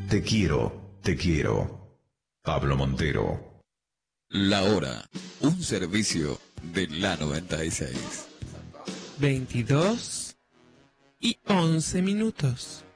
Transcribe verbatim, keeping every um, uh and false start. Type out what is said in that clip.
Te quiero, te quiero. Pablo Montero. La hora, un servicio de la noventa y seis. veintidós y once minutos.